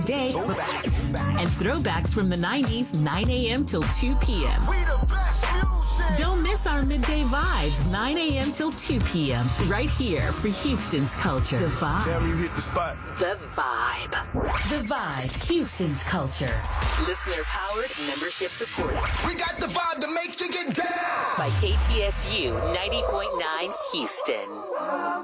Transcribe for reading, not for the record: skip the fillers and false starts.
Day and throwbacks from the 90s, 9 a.m. till 2 p.m. Don't miss our midday vibes, 9 a.m. till 2 p.m. Right here for Houston's culture. The Vibe. Damn, you hit the spot. The Vibe. The Vibe, Houston's culture. Listener powered, membership supported. We got the vibe to make you get down. By KTSU 90.9 Houston.